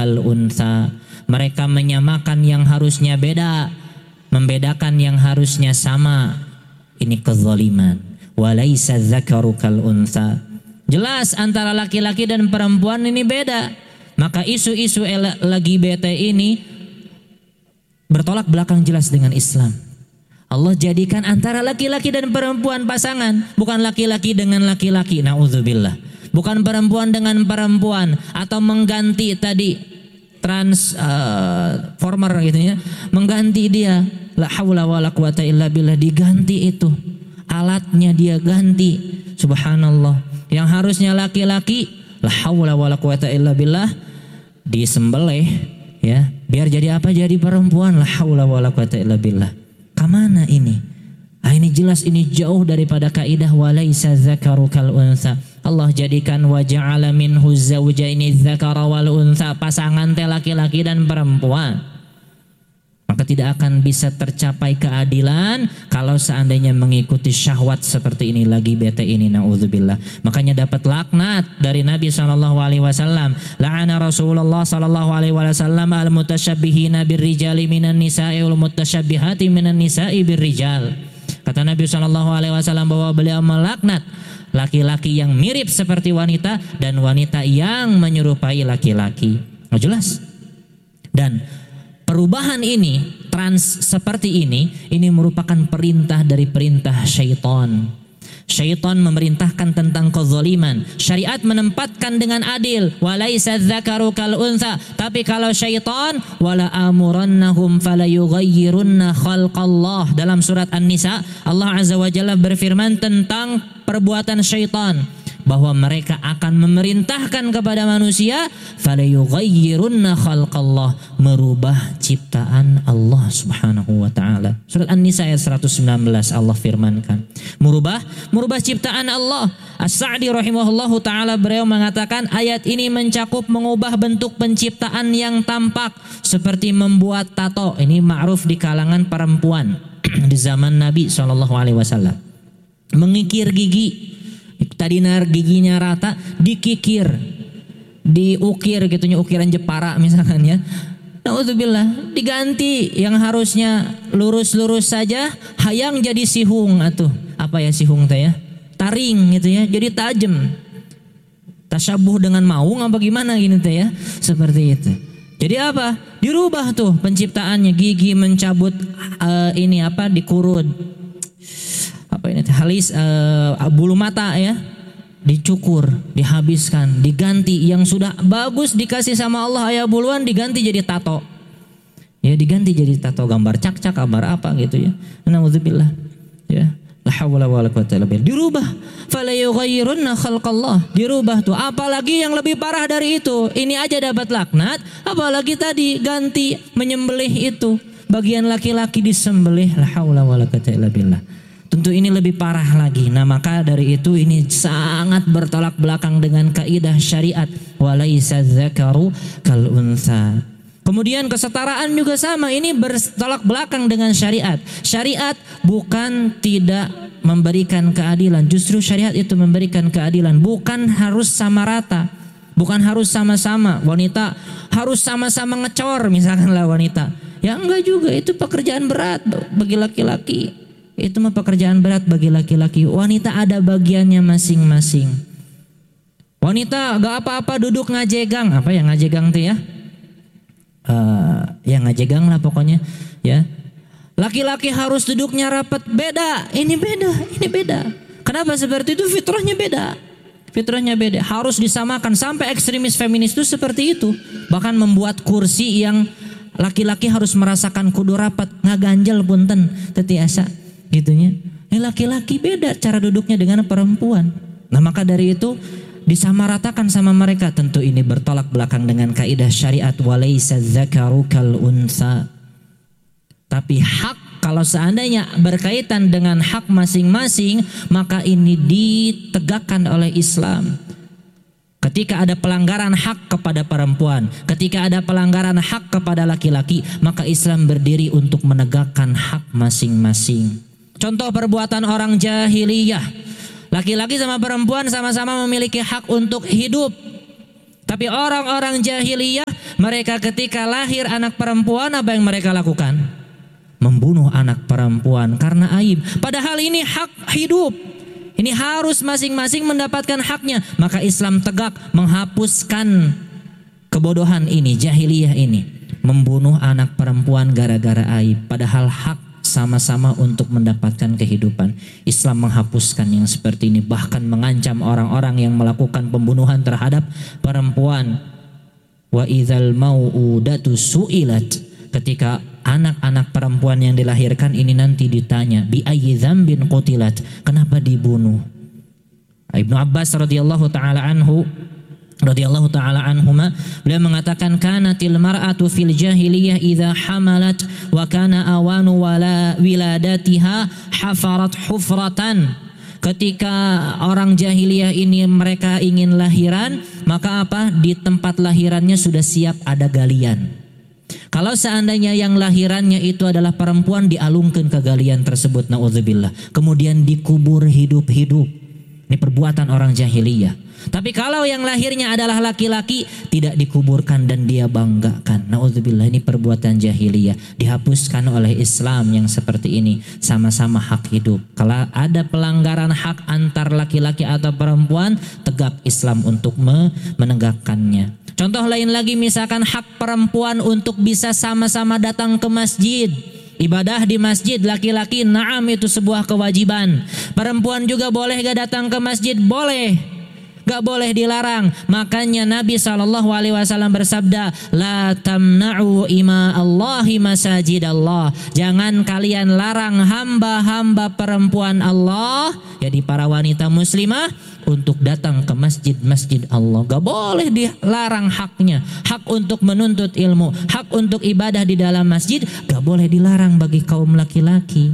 kal untha. Mereka menyamakan yang harusnya beda, membedakan yang harusnya sama. Ini kezaliman. Walaysa dzakaru kal untha. Jelas antara laki-laki dan perempuan ini beda. Maka isu-isu LGBT ini bertolak belakang jelas dengan Islam. Allah jadikan antara laki-laki dan perempuan pasangan, bukan laki-laki dengan laki-laki. Nauzubillah. Bukan perempuan dengan perempuan, atau mengganti tadi transformer gitu ya, mengganti dia. La haula wala quwata illa billah, diganti itu. Alatnya dia ganti. Subhanallah. Yang harusnya laki-laki, la haula wala quwata illa billah, disembelih ya, biar jadi apa? Jadi perempuan. La haula wala quwata illa billah. Kamana ini? Ini jelas ini jauh daripada kaidah walaysa dzakaru kal untha. Allah jadikan wa ja'ala minhu zawjaini dzakara wal untha, pasangan teh laki-laki dan perempuan. Maka tidak akan bisa tercapai keadilan kalau seandainya mengikuti syahwat seperti ini lagi bete ini, naudzubillah. Makanya dapat laknat dari Nabi SAW. La'ana Rasulullah SAW al-mutasyabbihina birrijali minan nisa'i wal mutasyabbihati minan nisa'i birrijal. Kata Nabi SAW bahwa beliau melaknat laki-laki yang mirip seperti wanita dan wanita yang menyerupai laki-laki. Oh, jelas. Dan perubahan ini, trans seperti ini merupakan perintah dari perintah syaitan. Syaitan memerintahkan tentang kezaliman. Syariat menempatkan dengan adil. Walaysa dzakaru kal untha. Tapi kalau syaitan, wala amurannahum fala yughayyirunna khalqallah. Dalam surat An-Nisa, Allah Azza wa Jalla berfirman tentang perbuatan syaitan, bahwa mereka akan memerintahkan kepada manusia fala yughayyirunna khalqallah, merubah ciptaan Allah Subhanahu wa taala. Surat An-Nisa ayat 119 Allah firmankan, merubah ciptaan Allah. As-Sa'di rahimahullahu taala beliau mengatakan ayat ini mencakup mengubah bentuk penciptaan yang tampak seperti membuat tato. Ini ma'ruf di kalangan perempuan di zaman Nabi SAW. Mengikir gigi, tadinya giginya rata, dikikir, diukir gitunya, ukiran Jepara misalkan ya. Nauzubillah, diganti yang harusnya lurus-lurus saja, hayang jadi sihung atuh. Apa ya sihung teh ya? Taring gitu ya, jadi tajam. Tasyabuh dengan maung apa gimana gini teh ya? Seperti itu. Jadi apa? Dirubah tuh penciptaannya, gigi mencabut ini apa? Dikurut. Apa ini halis bulu mata ya, dicukur, dihabiskan, diganti. Yang sudah bagus dikasih sama Allah ayah buluan, diganti jadi tato ya, diganti jadi tato, gambar cak-cak, gambar apa gitu ya. Nauzubillah ya, la haula wala quwata illa billah. Dirubah, fala yughayyirunna khalqallah, dirubah tuh. Apalagi yang lebih parah dari itu, ini aja dapat laknat, apalagi tadi ganti menyembelih itu, bagian laki-laki disembelih. La haula wala quwata illa billah. Tentu ini lebih parah lagi. Nah maka dari itu ini sangat bertolak belakang dengan kaidah syariat. Walaysa dzakaru kal untha. Kemudian kesetaraan juga sama. Ini bertolak belakang dengan syariat. Syariat bukan tidak memberikan keadilan. Justru syariat itu memberikan keadilan. Bukan harus sama rata. Bukan harus sama-sama. Wanita harus sama-sama ngecor misalkanlah wanita. Ya enggak juga. Itu pekerjaan berat bagi laki-laki. Itu mah pekerjaan berat bagi laki-laki. Wanita ada bagiannya masing-masing. Wanita gak apa-apa duduk ngajegang. Apa yang ngajegang tuh ya? Ya ngajegang lah pokoknya ya. Laki-laki harus duduknya rapat. Beda. Ini beda. Kenapa seperti itu? Fitrahnya beda. Harus disamakan. Sampai ekstremis feminis itu seperti itu. Bahkan membuat kursi yang laki-laki harus merasakan kudu rapat. Ngaganjel punten tetiasa gitunya. Laki-laki beda cara duduknya dengan perempuan. Nah maka dari itu disamaratakan sama mereka. Tentu ini bertolak belakang dengan kaidah syariat. Walaysa dzakaru kal untha. Tapi hak, kalau seandainya berkaitan dengan hak masing-masing, maka ini ditegakkan oleh Islam. Ketika ada pelanggaran hak kepada perempuan, ketika ada pelanggaran hak kepada laki-laki, maka Islam berdiri untuk menegakkan hak masing-masing. Contoh perbuatan orang jahiliyah. Laki-laki sama perempuan sama-sama memiliki hak untuk hidup. Tapi orang-orang jahiliyah mereka ketika lahir anak perempuan, apa yang mereka lakukan? Membunuh anak perempuan karena aib. Padahal ini hak hidup. Ini harus masing-masing mendapatkan haknya. Maka Islam tegak menghapuskan kebodohan ini, jahiliyah ini. Membunuh anak perempuan gara-gara aib. Padahal hak sama-sama untuk mendapatkan kehidupan. Islam menghapuskan yang seperti ini. Bahkan mengancam orang-orang yang melakukan pembunuhan terhadap perempuan. Wa idzal mau'udatu su'ilat. Ketika anak-anak perempuan yang dilahirkan ini nanti ditanya, bi ayyi dzambin qutilat, kenapa dibunuh? Ibnu Abbas radhiyallahu taala anhuma, beliau mengatakan, kanatil mar'atu fil jahiliyah idza hamalat wa kana awanu wiladatiha hafarat hufratan. Ketika orang jahiliyah ini mereka ingin lahiran, maka apa? Di tempat lahirannya sudah siap ada galian. Kalau seandainya yang lahirannya itu adalah perempuan, dialungkan ke galian tersebut, naudzubillah, kemudian dikubur hidup-hidup. Ini perbuatan orang jahiliyah. Tapi kalau yang lahirnya adalah laki-laki, tidak dikuburkan dan dia banggakan. Naudzubillah, ini perbuatan jahiliyah. Dihapuskan oleh Islam yang seperti ini. Sama-sama hak hidup. Kalau ada pelanggaran hak antar laki-laki atau perempuan, tegak Islam untuk menegakkannya. Contoh lain lagi, misalkan hak perempuan untuk bisa sama-sama datang ke masjid. Ibadah di masjid, laki-laki na'am itu sebuah kewajiban. Perempuan juga boleh gak datang ke masjid? Boleh, gak boleh dilarang. Makanya Nabi SAW bersabda, la tamna'u ima Allahi masajid Allah. Jangan kalian larang hamba-hamba perempuan Allah, jadi para wanita muslimah, untuk datang ke masjid-masjid Allah. Gak boleh dilarang haknya. Hak untuk menuntut ilmu, hak untuk ibadah di dalam masjid, gak boleh dilarang bagi kaum laki-laki.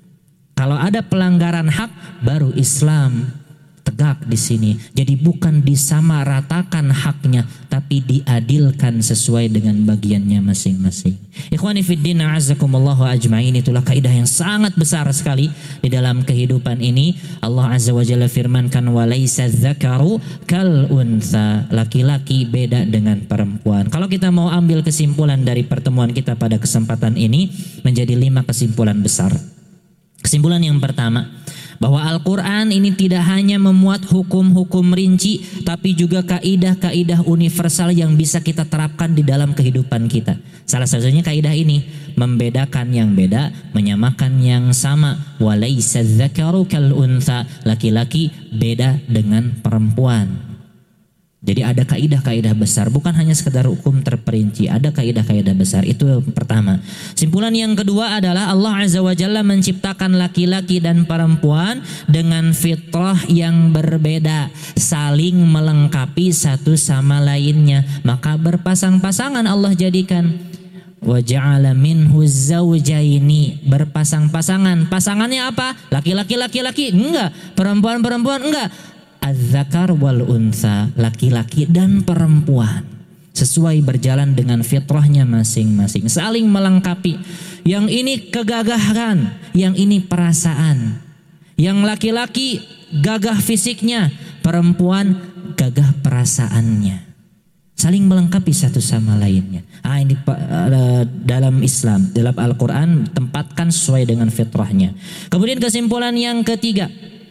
Kalau ada pelanggaran hak, baru Islam tegak di sini. Jadi bukan disamaratakan haknya, tapi diadilkan sesuai dengan bagiannya masing-masing. Ikhwani fiddin, a'azzakumullahu ajma'in. Itulah kaidah yang sangat besar sekali di dalam kehidupan ini. Allah azza wa jalla firmankan, walaysa dzakaru kal untha. Laki-laki beda dengan perempuan. Kalau kita mau ambil kesimpulan dari pertemuan kita pada kesempatan ini, menjadi 5 kesimpulan besar. Kesimpulan yang pertama, bahwa Al-Quran ini tidak hanya memuat hukum-hukum rinci, tapi juga kaidah-kaidah universal yang bisa kita terapkan di dalam kehidupan kita. Salah satunya kaidah ini, membedakan yang beda, menyamakan yang sama. Walaysa dzakaru kal untha. Laki-laki beda dengan perempuan. Jadi ada kaidah-kaidah besar, bukan hanya sekedar hukum terperinci, ada kaidah-kaidah besar. Itu yang pertama. Simpulan yang kedua adalah Allah Azza wa Jalla menciptakan laki-laki dan perempuan dengan fitrah yang berbeda, saling melengkapi satu sama lainnya. Maka berpasang-pasangan Allah jadikan. Wa ja'ala minhu zawjaini, berpasang-pasangan. Pasangannya apa? Laki-laki laki-laki? Enggak. Perempuan-perempuan? Enggak. Az-zakar wal untha, laki-laki dan perempuan, sesuai berjalan dengan fitrahnya masing-masing, saling melengkapi. Yang ini kegagahan, yang ini perasaan. Yang laki-laki gagah fisiknya, perempuan gagah perasaannya. Saling melengkapi satu sama lainnya. Ini dalam Islam, dalam Al-Quran tempatkan sesuai dengan fitrahnya. Kemudian kesimpulan yang ketiga,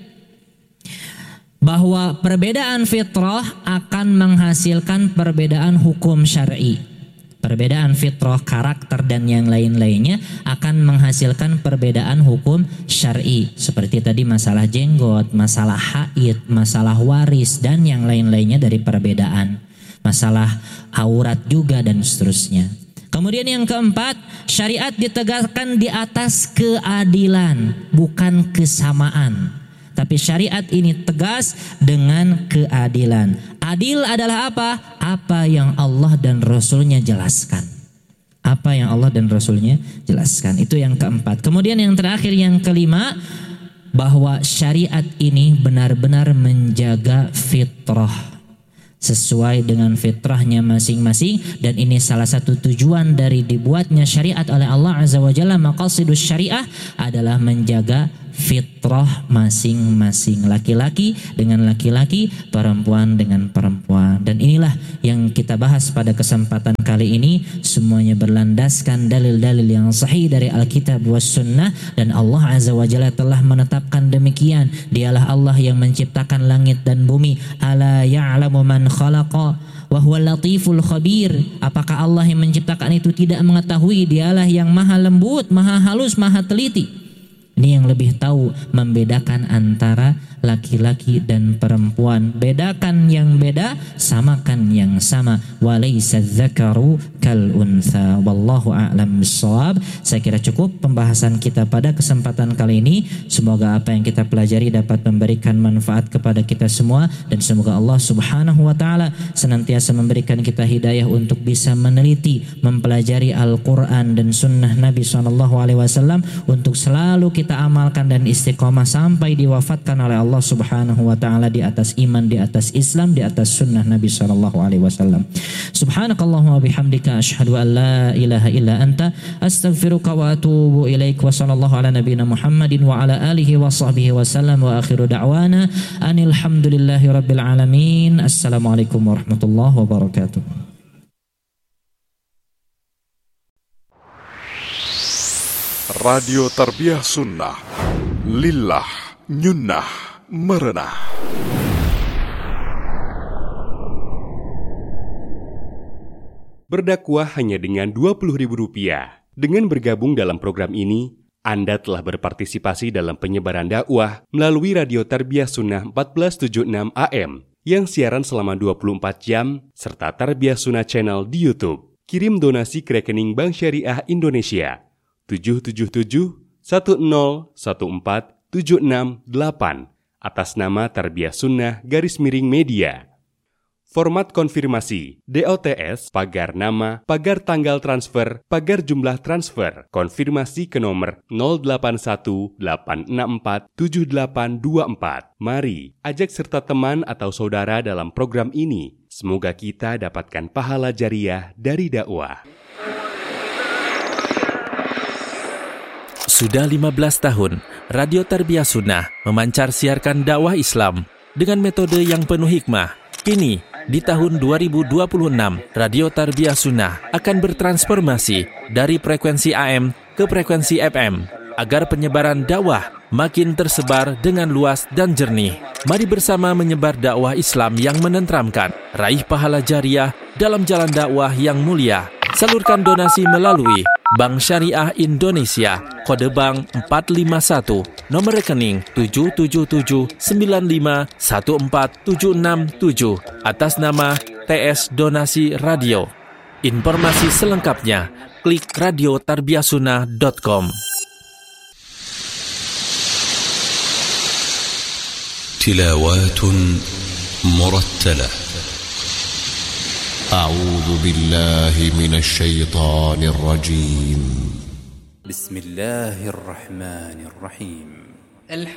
bahwa perbedaan fitrah akan menghasilkan perbedaan hukum syar'i. Perbedaan fitrah, karakter dan yang lain-lainnya akan menghasilkan perbedaan hukum syar'i. Seperti tadi masalah jenggot, masalah haid, masalah waris dan yang lain-lainnya dari perbedaan. Masalah aurat juga dan seterusnya. Kemudian yang keempat, syariat ditegakkan di atas keadilan, bukan kesamaan. Tapi syariat ini tegas dengan keadilan. Adil adalah apa? Apa yang Allah dan Rasulnya jelaskan. Apa yang Allah dan Rasulnya jelaskan. Itu yang keempat. Kemudian yang terakhir, yang kelima, bahwa syariat ini benar-benar menjaga fitrah, sesuai dengan fitrahnya masing-masing. Dan ini salah satu tujuan dari dibuatnya syariat oleh Allah Azza wa Jalla. Maqasidus syariah adalah menjaga fitrah masing-masing, laki-laki dengan laki-laki, perempuan dengan perempuan. Dan inilah yang kita bahas pada kesempatan kali ini, semuanya berlandaskan dalil-dalil yang sahih dari Alkitab was sunnah, dan Allah Azza wa Jalla telah menetapkan demikian. Dialah Allah yang menciptakan langit dan bumi. Ala ya'lamu man khalaqa wa huwal latiful khabir. Apakah Allah yang menciptakan itu tidak mengetahui? Dialah yang maha lembut, maha halus, maha teliti. Ini yang lebih tahu membedakan antara laki-laki dan perempuan. Bedakan yang beda, samakan yang sama. Walaysa dzakaru kal untha. Wallahu a'lam bissawab. Saya kira cukup pembahasan kita pada kesempatan kali ini. Semoga apa yang kita pelajari dapat memberikan manfaat kepada kita semua, dan semoga Allah Subhanahu wa taala senantiasa memberikan kita hidayah untuk bisa meneliti, mempelajari Al-Qur'an dan sunnah Nabi SAW, untuk selalu kita amalkan dan istiqomah sampai diwafatkan oleh Allah Subhanahu wa taala di atas iman, di atas Islam, di atas sunnah Nabi SAW. Subhanakallahumma wa bihamdika asyhadu an la ilaha illa anta astaghfiruka wa atubu ilaik. Wa sallallahu ala nabiyyina Muhammadin wa ala alihi wa sahbihi wa sallam. Wa akhiru da'wana anil hamdulillahi rabbil alamin. Assalamualaikum warahmatullahi wabarakatuh. Radio Tarbiyah Sunnah, lillah, nyunnah, merenah. Berdakwah hanya dengan Rp20.000. Dengan bergabung dalam program ini, Anda telah berpartisipasi dalam penyebaran dakwah melalui Radio Tarbiyah Sunnah 1476 AM yang siaran selama 24 jam, serta Tarbiyah Sunnah Channel di YouTube. Kirim donasi ke rekening Bank Syariah Indonesia 777-1014-768 atas nama Tarbiyah Sunnah _Media. Format konfirmasi DOTS, pagar nama, pagar tanggal transfer, pagar jumlah transfer. Konfirmasi ke nomor 0818647824. Mari ajak serta teman atau saudara dalam program ini. Semoga kita dapatkan pahala jariah dari dakwah. Sudah 15 tahun, Radio Tarbiyah Sunnah memancar siarkan dakwah Islam dengan metode yang penuh hikmah. Kini, di tahun 2026, Radio Tarbiyah Sunnah akan bertransformasi dari frekuensi AM ke frekuensi FM agar penyebaran dakwah makin tersebar dengan luas dan jernih. Mari bersama menyebar dakwah Islam yang menenteramkan, raih pahala jariah dalam jalan dakwah yang mulia. Salurkan donasi melalui Bank Syariah Indonesia, kode bank 451, nomor rekening 777-9514-767, atas nama TS Donasi Radio. Informasi selengkapnya, klik radiotarbiyahsunnah.com. Tilawatun murattalah. أعوذ بالله من الشيطان الرجيم. بسم الله الرحمن الرحيم.